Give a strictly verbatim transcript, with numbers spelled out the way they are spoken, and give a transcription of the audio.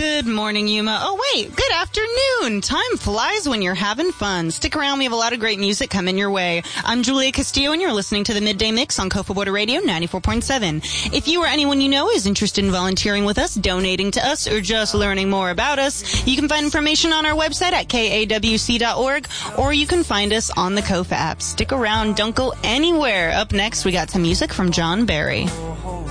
Good morning, Yuma. Oh, wait. Good afternoon. Time flies when you're having fun. Stick around. We have a lot of great music coming your way. I'm Julia Castillo, and you're listening to the Midday Mix on Kofa Border Radio ninety-four point seven. If you or anyone you know is interested in volunteering with us, donating to us, or just learning more about us, you can find information on our website at K A W C dot org, or you can find us on the Kofa app. Stick around. Don't go anywhere. Up next, we got some music from John Barry.